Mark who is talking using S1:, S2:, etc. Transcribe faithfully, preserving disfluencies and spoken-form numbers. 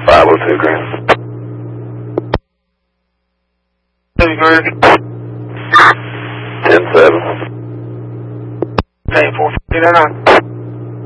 S1: five oh two grand.
S2: Two grand.
S1: ten seven.
S2: Paying four fifty nine.